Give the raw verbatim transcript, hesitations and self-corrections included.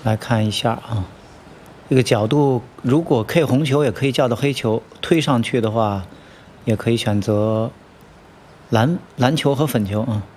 来看一下啊，这个角度如果 K 红球也可以叫做黑球，推上去的话，也可以选择蓝蓝球和粉球啊。